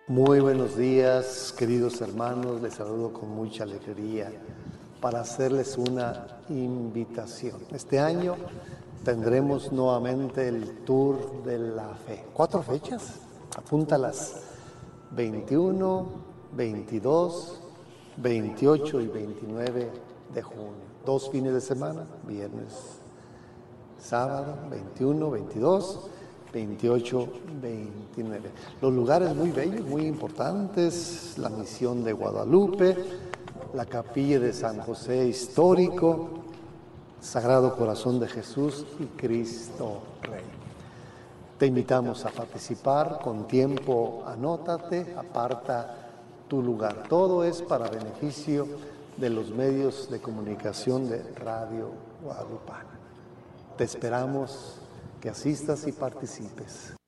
Muy buenos días, queridos hermanos. Les saludo con mucha alegría para hacerles una invitación. Este año tendremos nuevamente el Tour de la Fe. 4 fechas, apúntalas: 21, 22, 28 y 29 de junio. 2 fines de semana, viernes, sábado, 21, 22, 28, 29. Los lugares muy bellos, muy importantes: la Misión de Guadalupe, la Capilla de San José Histórico, Sagrado Corazón de Jesús y Cristo Rey. Te invitamos a participar. Con tiempo, anótate, aparta tu lugar. Todo es para beneficio de los medios de comunicación de Radio Guadalupana. Te esperamos que asistas y participes.